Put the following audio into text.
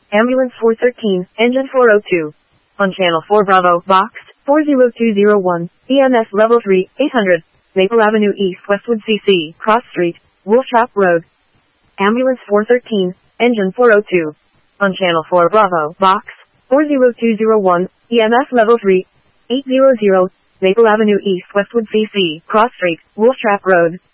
Ambulance 413, Engine 402. On Channel 4 Bravo, Box 40201, EMS Level 3, 800, Maple Avenue East, Westwood CC, Cross Street, Wolf Trap Road. Ambulance 413, Engine 402. On Channel 4 Bravo, Box 40201, EMS Level 3, 800, Maple Avenue East, Westwood CC, Cross Street, Wolf Trap Road.